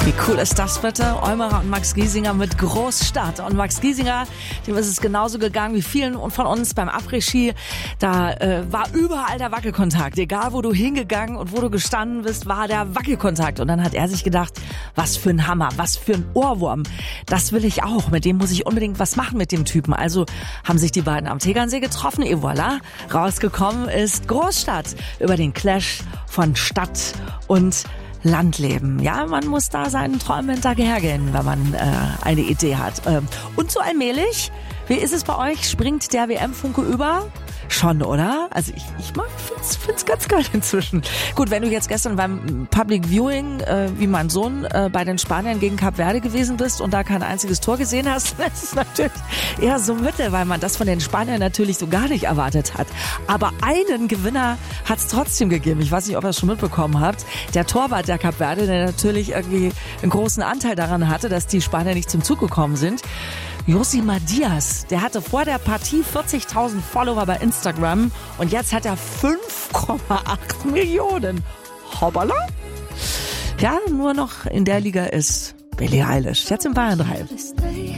Wie cool ist das bitte? Eumerer und Max Giesinger mit Großstadt. Und Max Giesinger, dem ist es genauso gegangen wie vielen von uns beim Après-Ski. Da war überall der Wackelkontakt. Egal, wo du hingegangen und wo du gestanden bist, war der Wackelkontakt. Und dann hat er sich gedacht, was für ein Hammer, was für ein Ohrwurm. Das will ich auch. Mit dem muss ich unbedingt was machen mit dem Typen. Also haben sich die beiden am Tegernsee getroffen. Et voilà, rausgekommen ist Großstadt. Über den Clash von Stadt und Landleben. Ja, man muss da seinen Träumen hinterhergehen, wenn man eine Idee hat. Und so allmählich, wie ist es bei euch? Springt der WM-Funke über? Schon, oder? Also ich find's ganz geil inzwischen. Gut, wenn du jetzt gestern beim Public Viewing, wie mein Sohn, bei den Spaniern gegen Kap Verde gewesen bist und da kein einziges Tor gesehen hast, das ist natürlich eher so Mittel, weil man das von den Spaniern natürlich so gar nicht erwartet hat. Aber einen Gewinner hat's trotzdem gegeben. Ich weiß nicht, ob ihr es schon mitbekommen habt. Der Torwart der Kap Verde, der natürlich irgendwie einen großen Anteil daran hatte, dass die Spanier nicht zum Zug gekommen sind. Josimar Diaz, der hatte vor der Partie 40.000 Follower bei Instagram und jetzt hat er 5,8 Millionen. Hoppala. Ja, nur noch in der Liga ist Billie Eilish. Jetzt in Bayern 3.